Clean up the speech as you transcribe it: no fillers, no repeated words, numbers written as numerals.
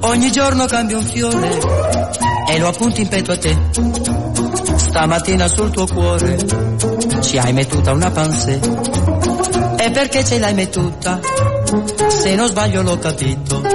Ogni giorno cambia un fiore e lo appunti in petto a te. Stamattina sul tuo cuore ci hai mettuta una pansè. E perché ce l'hai mettuta? Se non sbaglio l'ho capito,